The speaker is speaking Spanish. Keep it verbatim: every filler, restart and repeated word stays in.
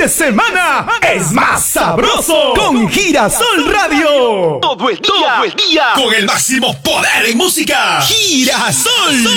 de semana es más sabroso con Girasol Radio. Todo el día, todo el día, Con el máximo poder en música. Girasol.